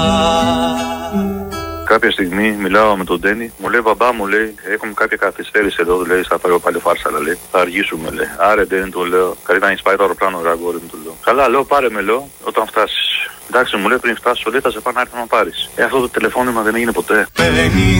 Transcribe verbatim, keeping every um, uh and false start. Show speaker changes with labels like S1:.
S1: Κάποια στιγμή μιλάω με τον Ντένι, μου λέει μπαμπά μου, λέει, έχουμε κάποια καθυστέρηση εδώ, λέει, θα φέρω πάλι φάρσα, αλλά λέει, θα αργήσουμε, λέει. Άρε Ντένι, του λέω, καλύτερα να έχεις πάει το αεροπλάνο, ρε αγόρι μου, του λέω. Καλά, λέω, πάρε με, λέω, όταν φτάσεις. Εντάξει, μου λέει, πριν φτάσω, λέει, θα σε πάω να έρθει να πάρεις. Ε, αυτό το τηλεφώνημα δεν έγινε ποτέ.